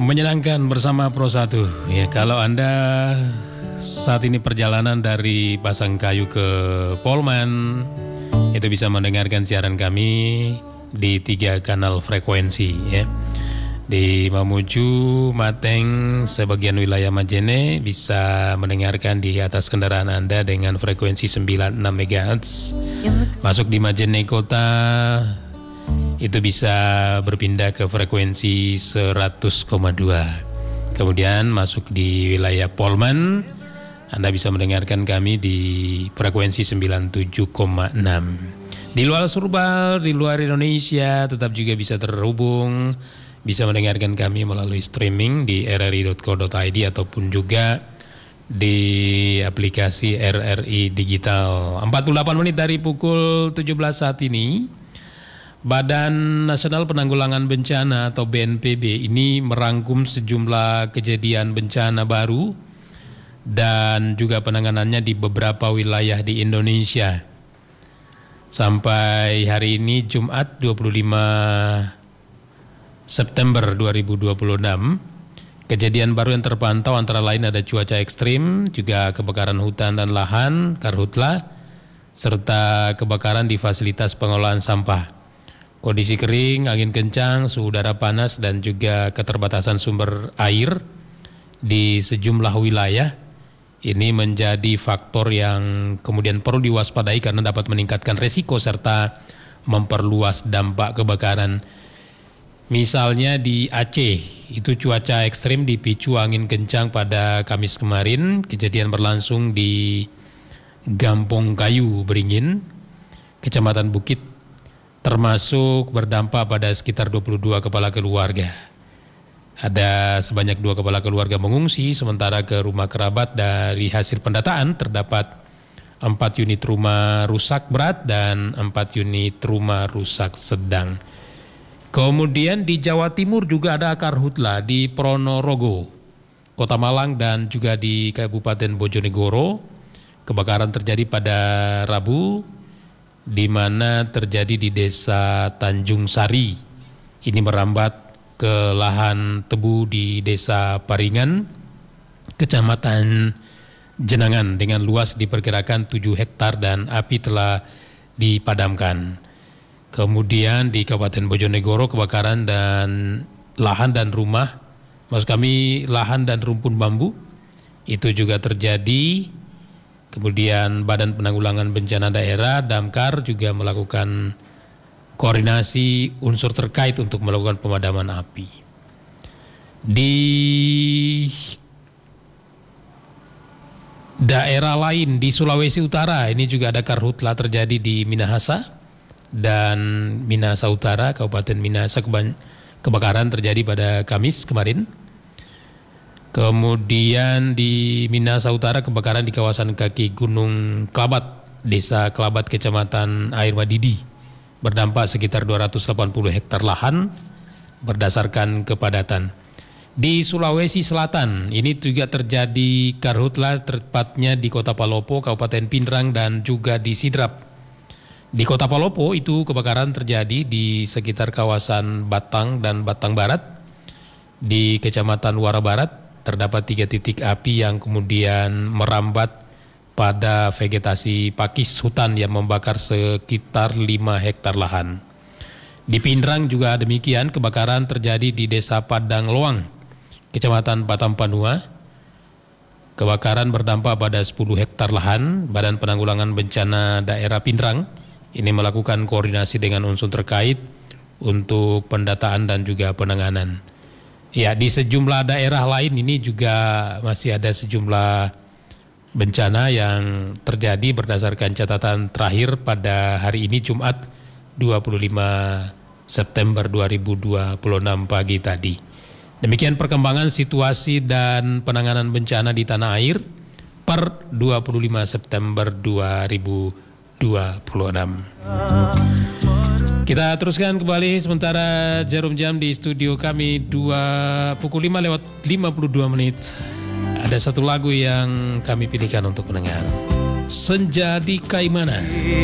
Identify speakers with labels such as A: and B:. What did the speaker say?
A: Menyenangkan bersama Pro 1. Ya, kalau Anda saat ini perjalanan dari Pasangkayu ke Polman, itu bisa mendengarkan siaran kami di 3 kanal frekuensi ya. Di Mamuju, Mateng, sebagian wilayah Majene bisa mendengarkan di atas kendaraan Anda dengan frekuensi 96 MHz. Masuk di Majene Kota, itu bisa berpindah ke frekuensi 100,2. Kemudian masuk di wilayah Polman, Anda bisa mendengarkan kami di frekuensi 97,6. Di luar Surbal, di luar Indonesia tetap juga bisa terhubung, bisa mendengarkan kami melalui streaming di rri.co.id ataupun juga di aplikasi RRI Digital. 48 menit dari pukul 17 saat ini, Badan Nasional Penanggulangan Bencana atau BNPB ini merangkum sejumlah kejadian bencana baru dan juga penanganannya di beberapa wilayah di Indonesia. Sampai hari ini Jumat 25 September 2026, kejadian baru yang terpantau antara lain ada cuaca ekstrim, juga kebakaran hutan dan lahan, karhutla, serta kebakaran di fasilitas pengolahan sampah. Kondisi kering, angin kencang, suhu udara panas, dan juga keterbatasan sumber air di sejumlah wilayah ini menjadi faktor yang kemudian perlu diwaspadai karena dapat meningkatkan resiko serta memperluas dampak kebakaran. Misalnya di Aceh, itu cuaca ekstrim dipicu angin kencang pada Kamis kemarin, kejadian berlangsung di Gampong Kayu, Beringin, Kecamatan Bukit, termasuk berdampak pada sekitar 22 kepala keluarga. Ada sebanyak 2 kepala keluarga mengungsi, sementara ke rumah kerabat dari hasil pendataan terdapat 4 unit rumah rusak berat dan 4 unit rumah rusak sedang. Kemudian di Jawa Timur juga ada karhutla di Ponorogo, Kota Malang, dan juga di Kabupaten Bojonegoro. Kebakaran terjadi pada Rabu, di mana terjadi di Desa Tanjung Sari. Ini merambat ke lahan tebu di Desa Paringan, Kecamatan Jenangan, dengan luas diperkirakan 7 hektar dan api telah dipadamkan. Kemudian di Kabupaten Bojonegoro kebakaran dan lahan dan rumah, maksud kami lahan dan rumpun bambu, itu juga terjadi. Kemudian Badan Penanggulangan Bencana Daerah Damkar juga melakukan koordinasi unsur terkait untuk melakukan pemadaman api. Di daerah lain di Sulawesi Utara ini juga ada karhutla terjadi di Minahasa dan Minahasa Utara, Kabupaten Minahasa. Kebakaran terjadi pada Kamis kemarin. Kemudian di Minahasa Utara kebakaran di kawasan kaki Gunung Kelabat, Desa Kelabat, Kecamatan Air Madidi, berdampak sekitar 280 hektar lahan berdasarkan kepadatan. Di Sulawesi Selatan ini juga terjadi karhutla, tepatnya di Kota Palopo, Kabupaten Pindrang, dan juga di Sidrap. Di Kota Palopo itu kebakaran terjadi di sekitar kawasan Batang dan Batang Barat. Di Kecamatan Wara Barat terdapat 3 titik api yang kemudian merambat pada vegetasi pakis hutan yang membakar sekitar 5 hektar lahan. Di Pindrang juga demikian, kebakaran terjadi di Desa Padang Loang, Kecamatan Batampanua. Kebakaran berdampak pada 10 hektar lahan. Badan Penanggulangan Bencana Daerah Pindrang ini melakukan koordinasi dengan unsur terkait untuk pendataan dan juga penanganan. Ya, di sejumlah daerah lain ini juga masih ada sejumlah bencana yang terjadi berdasarkan catatan terakhir pada hari ini Jumat 25 September 2026 pagi tadi. Demikian perkembangan situasi dan penanganan bencana di tanah air per 25 September 2026. Kita teruskan kembali sementara jarum jam di studio kami pukul 5:52 menit. Ada satu lagu yang kami pilihkan untuk mendengar. Senja di Kaimana.